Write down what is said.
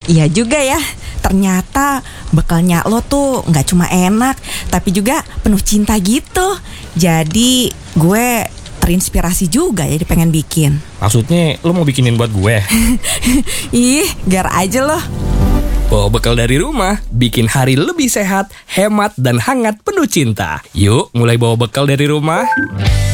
Iya juga ya. Ternyata bekalnya lo tuh gak cuma enak, tapi juga penuh cinta gitu. Jadi gue terinspirasi juga jadi pengen bikin. Maksudnya lo mau bikinin buat gue? Ih, gar aja lo. Bawa bekal dari rumah, bikin hari lebih sehat, hemat, dan hangat penuh cinta. Yuk, mulai bawa bekal dari rumah.